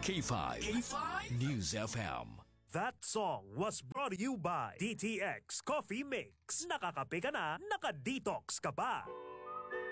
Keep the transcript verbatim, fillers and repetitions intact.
K five. K five News F M. That song was brought to you by D T X Coffee Mix. Nakakape ka na, naka-detox ka pa.